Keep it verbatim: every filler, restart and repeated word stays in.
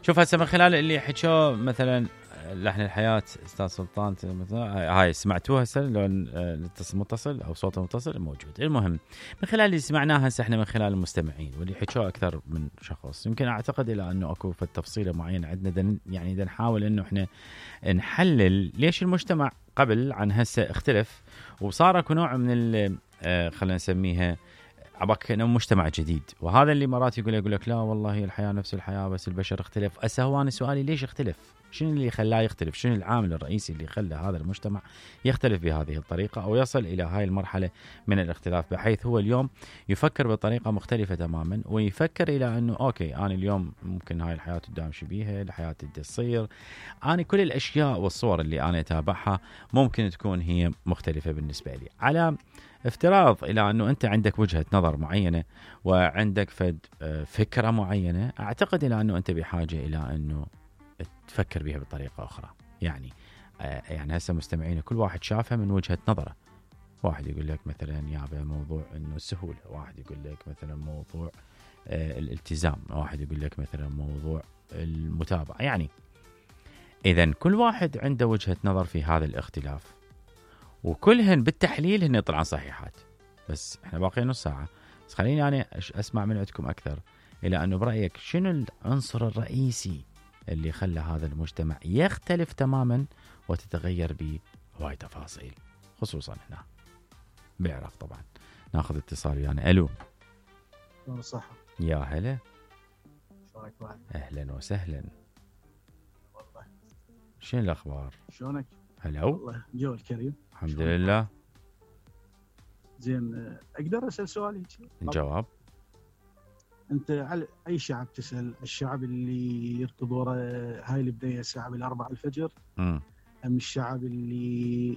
شوف هسه من خلال اللي حكوا مثلا لحن الحياة استاذ سلطان مثلا هاي سمعتوها هسه لو الاتصال متصل او صوته متصل موجود. المهم من خلال اللي سمعناها هسه احنا من خلال المستمعين واللي حكوا اكثر من شخص يمكن اعتقد الى انه اكو في تفصيله معينه عندنا دن يعني دن نحاول انه احنا نحلل ليش المجتمع قبل عن هسه اختلف وصار اكو نوع من خلينا نسميها عباك انه مجتمع جديد. وهذا اللي مرات يقول يقول لك لا والله الحياه نفس الحياه بس البشر اختلف. هسه هو انا سؤالي ليش اختلف؟ شنو اللي خلاه يختلف؟ شنو العامل الرئيسي اللي خلى هذا المجتمع يختلف بهذه الطريقه او يصل الى هاي المرحله من الاختلاف بحيث هو اليوم يفكر بطريقه مختلفه تماما ويفكر الى انه اوكي انا اليوم ممكن هاي الحياه قدام شبيهه الحياه تدي تصير انا كل الاشياء والصور اللي انا اتابعها ممكن تكون هي مختلفه بالنسبه لي. على افتراض الى انه انت عندك وجهه نظر معينه وعندك فد فكره معينه اعتقد الى انه انت بحاجه الى انه تفكر بها بطريقه اخرى. يعني يعني هسه مستمعين كل واحد شافها من وجهه نظره. واحد يقول لك مثلا يابا موضوع انه السهوله، واحد يقول لك مثلا موضوع الالتزام، واحد يقول لك مثلا موضوع المتابعه. يعني اذا كل واحد عنده وجهه نظر في هذا الاختلاف وكلهن بالتحليل هن طلعن صحيحات. بس احنا باقي نص ساعه بس خليني انا اسمع من عندكم اكثر الى انه برايك شنو العنصر الرئيسي اللي خلى هذا المجتمع يختلف تماما وتتغير بهواي تفاصيل خصوصا هنا بعرف. طبعا ناخذ اتصال ويانا. الو صح يا هلا شلونك بعد؟ اهلا وسهلا والله شنو الاخبار؟ شلونك؟ هلا والله جو الكريم الحمد لله. زين اقدر اسال سؤال هيك؟ جواب. انت على اي شعب تسال؟ الشعب اللي يركض ورا هاي البدايه الساعه بالأربعة الفجر امم ام الشعب اللي